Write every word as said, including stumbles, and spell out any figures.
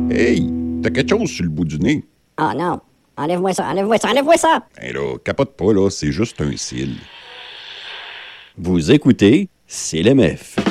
Hey, t'as quelque chose sur le bout du nez. Oh non. Enlève-moi ça, enlève-moi ça, enlève-moi ça! Ben là, capote pas, là, c'est juste un cil. Vous écoutez C L M F.